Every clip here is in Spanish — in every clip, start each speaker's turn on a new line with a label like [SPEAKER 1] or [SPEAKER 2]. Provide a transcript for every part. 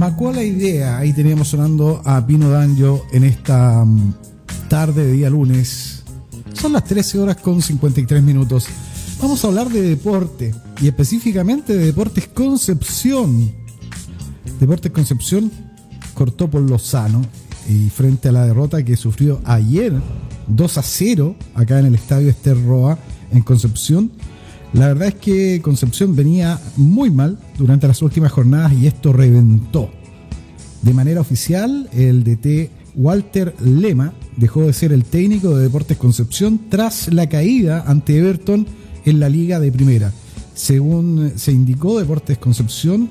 [SPEAKER 1] Macó la idea, ahí teníamos sonando a Pino D'Angio en esta tarde de día lunes. Son las 13 horas con 53 minutos. Vamos a hablar de deporte y específicamente de Deportes Concepción. Deportes Concepción cortó por Lozano y frente a la derrota que sufrió ayer 2-0 acá en el estadio Ester Roa en Concepción. La verdad es que Concepción venía muy mal durante las últimas jornadas y esto reventó. De manera oficial, el DT Walter Lema dejó de ser el técnico de Deportes Concepción tras la caída ante Everton en la Liga de Primera. Según se indicó, Deportes Concepción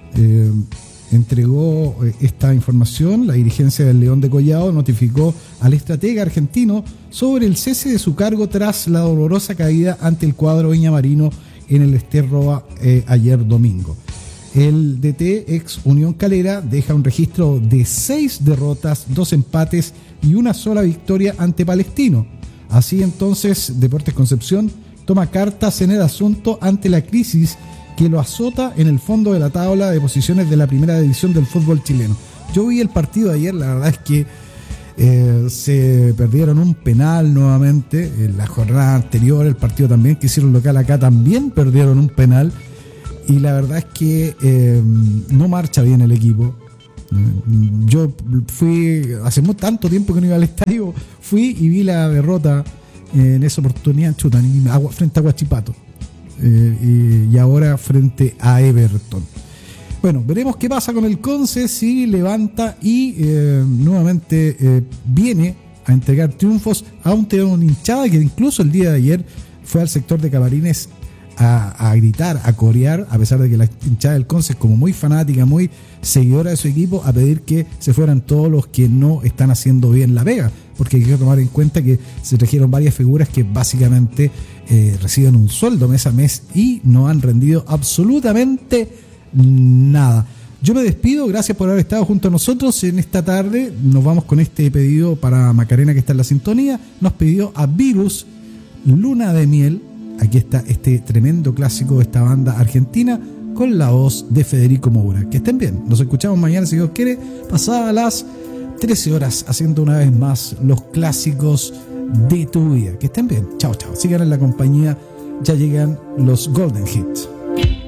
[SPEAKER 1] entregó esta información. La dirigencia del León de Collado notificó al estratega argentino sobre el cese de su cargo tras la dolorosa caída ante el cuadro viñamarino en el Ester Roa ayer domingo. El DT ex Unión Calera deja un registro de 6 derrotas, 2 empates y una sola victoria ante Palestino. Así entonces, Deportes Concepción toma cartas en el asunto ante la crisis que lo azota en el fondo de la tabla de posiciones de la primera división del fútbol chileno. Yo vi el partido de ayer, la verdad es que se perdieron un penal nuevamente. En la jornada anterior, el partido también que hicieron local acá, también perdieron un penal. Y la verdad es que no marcha bien el equipo. Yo fui, hace tanto tiempo que no iba al estadio, fui y vi la derrota en esa oportunidad frente a Huachipato. Y ahora frente a Everton. Bueno, veremos qué pasa con el Conce, si levanta y nuevamente viene a entregar triunfos a un Teón hinchada que incluso el día de ayer fue al sector de Camarines a gritar, a corear, a pesar de que la hinchada del Conce es como muy fanática, muy seguidora de su equipo, a pedir que se fueran todos los que no están haciendo bien la pega, porque hay que tomar en cuenta que se trajeron varias figuras que básicamente reciben un sueldo mes a mes y no han rendido absolutamente nada. Yo me despido, gracias por haber estado junto a nosotros en esta tarde. Nos vamos con este pedido para Macarena, que está en la sintonía. Nos pidió a Virus, Luna de Miel. Aquí está este tremendo clásico de esta banda argentina con la voz de Federico Moura. Que estén bien, nos escuchamos mañana si Dios quiere, pasadas las 13 horas, haciendo una vez más los clásicos de tu vida. Que estén bien, chao chao, sigan en la compañía, ya llegan los Golden Hits.